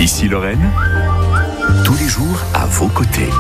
Ici Lorraine, tous les jours à vos côtés.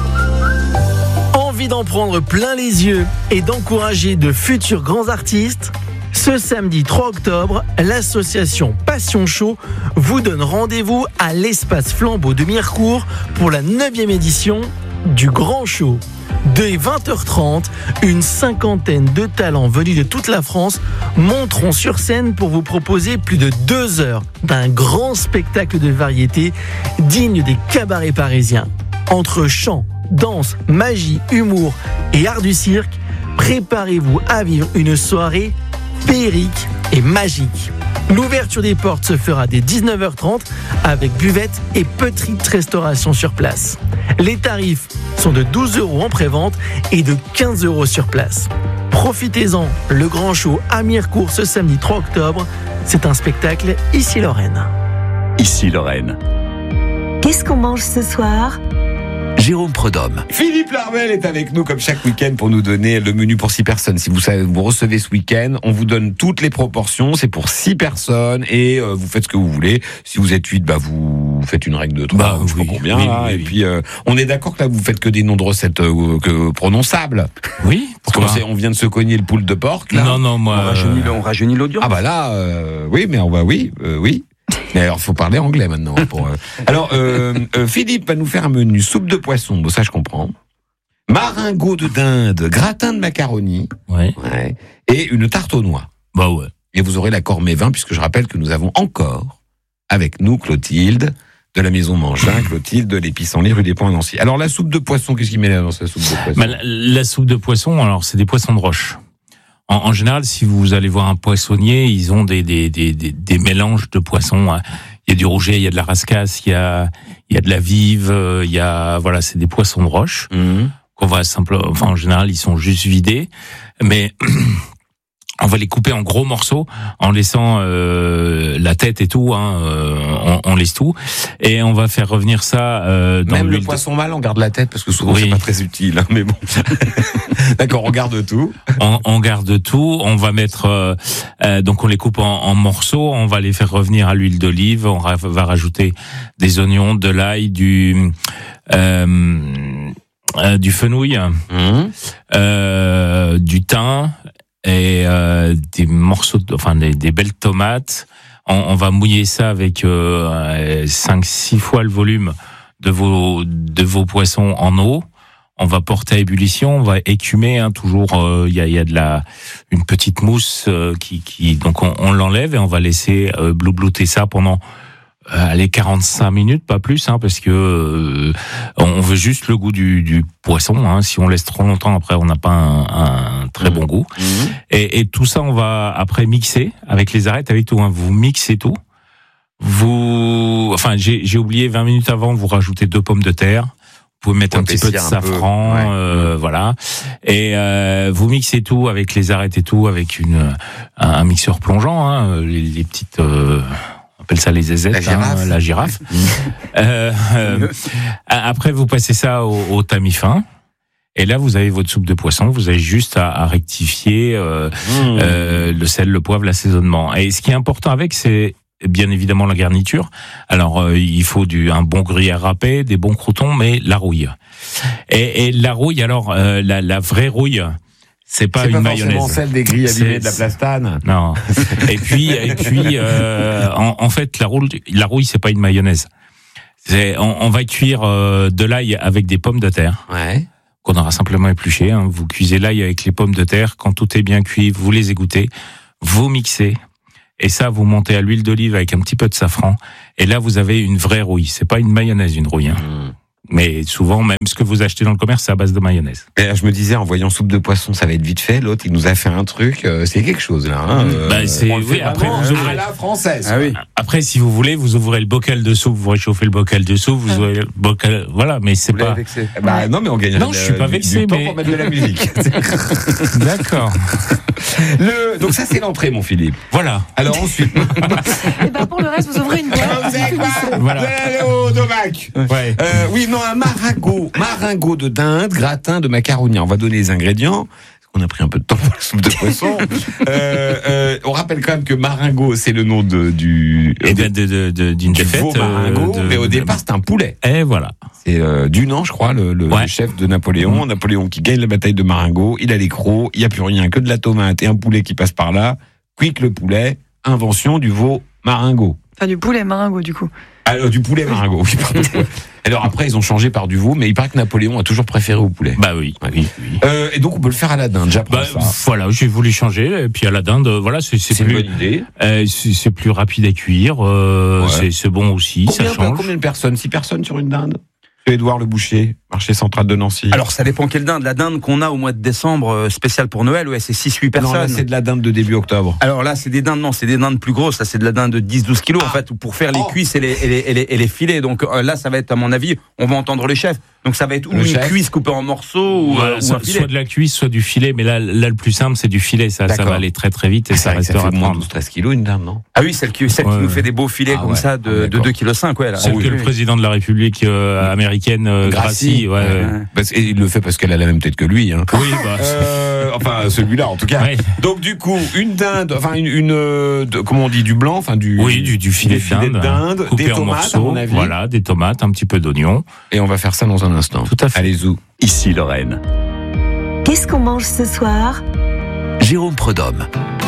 Envie d'en prendre plein les yeux et d'encourager de futurs grands artistes ? Ce samedi 3 octobre, l'association Passion Show vous donne rendez-vous à l'espace Flambeau de Mirecourt pour la 9e édition du Grand Show. Dès 20h30, une cinquantaine de talents venus de toute la France monteront sur scène pour vous proposer plus de 2 heures d'un grand spectacle de variété digne des cabarets parisiens. Entre chant, danse, magie, humour et art du cirque, préparez-vous à vivre une soirée féerique et magique. L'ouverture des portes se fera dès 19h30 avec buvette et petite restauration sur place. Les tarifs sont de 12 € en pré-vente et de 15 € sur place. Profitez-en, le Grand Show à Mirecourt ce samedi 3 octobre, c'est un spectacle Ici Lorraine. Ici Lorraine. Qu'est-ce qu'on mange ce soir ? Jérôme Prudhomme. Philippe Larmel est avec nous comme chaque week-end pour nous donner le menu pour 6 personnes. Si vous recevez ce week-end, on vous donne toutes les proportions. C'est pour 6 personnes et vous faites ce que vous voulez. Si vous êtes 8, vous faites une règle de 3. Je sais pas combien. Oui. Et puis, on est d'accord que là, vous faites que des noms de recettes prononçables. Oui. On vient de se cogner le poule de porc. Là. Non, moi. On rajeunit l'audience. Ah bah là, oui, mais on va, oui. Mais alors, faut parler anglais maintenant. Alors, Philippe va nous faire un menu soupe de poisson. Bon, ça, je comprends. Maringot de dinde, gratin de macaroni. Ouais. Et une tarte aux noix. Bah ouais. Et vous aurez l'accord Mévin, puisque je rappelle que nous avons encore avec nous Clotilde de la Maison Mangin, Clotilde de l'Épicenlier rue des Ponts à Nancy. Alors, la soupe de poisson, qu'est-ce qu'il met là dans sa soupe de poisson ? La soupe de poisson, alors, c'est des poissons de roche. En général, si vous allez voir un poissonnier, ils ont des mélanges de poissons. Il y a du rouget, il y a de la rascasse, il y a de la vive, c'est des poissons de roche. Qu'on va en général, ils sont juste vidés, mais on va les couper en gros morceaux en laissant la tête et tout. On laisse tout et on va faire revenir ça dans même l'huile. Le poisson mâle, on garde la tête parce que souvent c'est pas très utile. Mais bon, d'accord, on garde tout. On garde tout. On va mettre donc on les coupe en morceaux. On va les faire revenir à l'huile d'olive. On va rajouter des oignons, de l'ail, du fenouil, du thym. Et des morceaux, des belles tomates. On va mouiller ça avec 5-6 fois le volume de vos poissons en eau. On va porter à ébullition, on va écumer. Toujours, il y a une petite mousse donc on l'enlève et on va laisser bloublouter ça pendant 45 minutes, pas plus, parce que on veut juste le goût du poisson. Si on laisse trop longtemps, après, on n'a pas un très bon goût. Et tout ça, on va après mixer avec les arêtes, avec tout. Vous mixez tout. J'ai oublié 20 minutes avant, vous rajoutez 2 pommes de terre. Vous pouvez mettre un petit peu de safran, voilà. Et vous mixez tout avec les arêtes et tout, avec un mixeur plongeant, les petites. On appelle ça les zézettes, la girafe. Après, vous passez ça au tamis fin. Et là, vous avez votre soupe de poisson. Vous avez juste à rectifier le sel, le poivre, l'assaisonnement. Et ce qui est important avec, c'est bien évidemment la garniture. Alors, il faut un bon gruyère râpé, des bons croûtons, mais la rouille. Et la rouille, alors, la vraie rouille, c'est pas une mayonnaise. C'est pas forcément celle des grilles abîmées de la Plastane. Non. Et puis, en fait, la rouille, c'est pas une mayonnaise. On va cuire de l'ail avec des pommes de terre. Ouais. Qu'on aura simplement épluché. Vous cuisez l'ail avec les pommes de terre. Quand tout est bien cuit, vous les égouttez, vous mixez. Et ça, vous montez à l'huile d'olive avec un petit peu de safran. Et là, vous avez une vraie rouille. C'est pas une mayonnaise, une rouille. Mais souvent, même ce que vous achetez dans le commerce, c'est à base de mayonnaise. Et là, je me disais, en voyant soupe de poisson, ça va être vite fait. L'autre, il nous a fait un truc, c'est quelque chose là. Après, vous ouvrez à la française. Ah oui. Après, si vous voulez, vous ouvrez le bocal de soupe, vous réchauffez le bocal de soupe, vous ouvrez le bocal. Voilà, mais c'est pas. Vexé. Non, mais on gagne. Non, je suis pas vexé, mais mais pour mettre de la musique. D'accord. Donc ça, c'est l'entrée, mon Philippe. Voilà. Alors ensuite. Et pour le reste, vous ouvrez une boîte. Vous savez quoi ? Voilà. Vous allez aller au Domac. Ouais. Un maringot de dinde, gratin de macaroni. On va donner les ingrédients. On a pris un peu de temps pour la soupe de poisson. On rappelle quand même que Maringot, c'est le nom d'une défaite. Veau Maringot, mais au départ, c'est un poulet. Et voilà. C'est Dunant, je crois, le chef de Napoléon. Napoléon qui gagne la bataille de Maringot. Il a les crocs, il n'y a plus rien, que de la tomate et un poulet qui passe par là. Quick le poulet, invention du veau Maringot. Enfin, du poulet Maringot, du coup. Du poulet Maringot, oui, pardon. Alors après, ils ont changé par du veau, mais il paraît que Napoléon a toujours préféré au poulet. Bah oui. Et donc, on peut le faire à la dinde, j'apprends ça. Voilà, j'ai voulu changer, et puis à la dinde, voilà, c'est une bonne idée. C'est plus rapide à cuire, c'est bon aussi, ça change. Combien de personnes? 6 personnes sur une dinde? Édouard Le Boucher, marché central de Nancy. Alors ça dépend quelle dinde. La dinde qu'on a au mois de décembre, spéciale pour Noël, c'est 6-8 personnes. Non, là c'est de la dinde de début octobre. Alors là c'est des dindes plus grosses. Là c'est de la dinde de 10-12 kilos en fait, pour faire les cuisses et les filets. Donc là ça va être, à mon avis, on va entendre les chefs. Donc ça va être une cuisse coupée en morceaux ou un filet. Soit de la cuisse, soit du filet. Mais là le plus simple c'est du filet. Ça va aller très très vite et ça restera ça fait moins 12-13 kilos une dinde, non? Ah oui, celle qui nous fait des beaux filets comme ça de 2,5 kg. Celle que le président de la République américaine Gracie. Il le fait parce qu'elle a la même tête que lui. Hein. Oui, enfin celui-là en tout cas. Ouais. Donc du coup une dinde, enfin comment on dit, du blanc, enfin du filet de dinde, des tomates, morceaux, à mon avis. Voilà, des tomates, un petit peu d'oignon. Et on va faire ça dans un instant. Tout à fait. Allez zou. Ici Lorraine. Qu'est-ce qu'on mange ce soir? Jérôme Prudhomme.